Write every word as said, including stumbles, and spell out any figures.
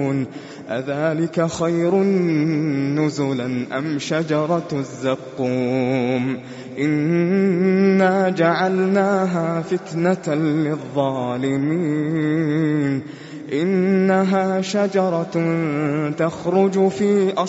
أذلك خير نزلا أم شجرة الزقوم إنا جعلناها فتنة للظالمين إنها شجرة تخرج في أصل